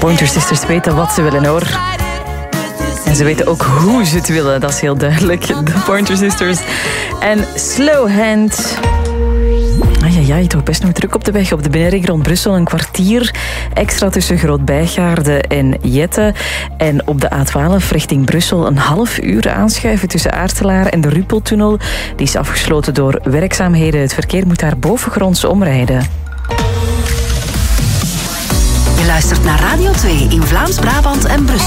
Pointer Sisters weten wat ze willen, hoor. En ze weten ook hoe ze het willen, dat is heel duidelijk. De Pointer Sisters. En Slow Hand. Ja, toch best nog druk op de weg. Op de binnenring rond Brussel een kwartier extra tussen Groot-Bijgaarde en Jette. En op de A12 richting Brussel een half uur aanschuiven tussen Aartselaar en de Ruppeltunnel. Die is afgesloten door werkzaamheden. Het verkeer moet daar bovengronds omrijden. Je luistert naar Radio 2 in Vlaams-Brabant en Brussel.